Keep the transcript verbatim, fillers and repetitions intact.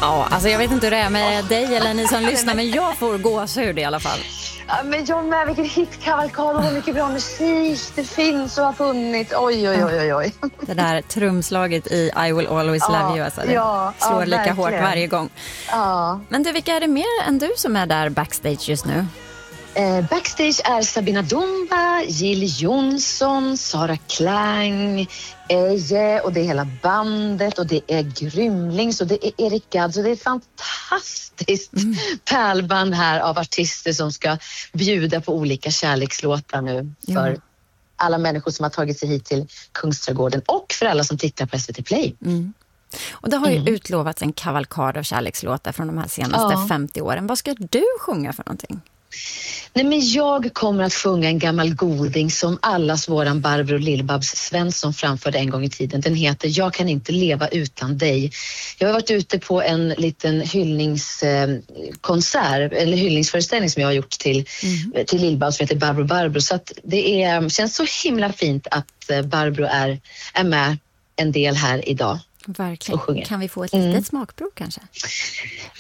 Ja, alltså jag vet inte hur det är med dig eller ni som lyssnar, men jag får gåshud i alla fall. Ja, men jag med, vilken hitkavalkad och hur mycket bra musik det finns och har funnits. Oj, oj, oj, oj, oj. Det där trumslaget i I Will Always ja, Love You, alltså, det ja, slår ja, lika verkligen. hårt varje gång. Ja. Men du, vilka är det mer än du som är där backstage just nu? Eh, backstage är Sabina Dumba, Jill Johnson, Sara Klang, Eje och det är hela bandet och det är Grymlings och det är Erik Gadd. Så det är ett fantastiskt mm. pärlband här av artister som ska bjuda på olika kärlekslåtar nu för ja. alla människor som har tagit sig hit till Kungsträdgården och för alla som tittar på S V T Play. Mm. Och det har ju mm. utlovats en kavalkad av kärlekslåtar från de här senaste ja. femtio åren. Vad ska du sjunga för någonting? Nej, men jag kommer att sjunga en gammal goding som allas våran Barbro Lill-Babs Svensson framförde en gång i tiden. Den heter Jag kan inte leva utan dig. Jag har varit ute på en liten hyllningskonsert, eh, eller hyllningsföreställning som jag har gjort till, mm. till Lill-Babs som heter Barbro Barbro. Så att det är, känns så himla fint att Barbro är, är med en del här idag. Verkligen. Kan vi få ett litet mm. smakprov kanske?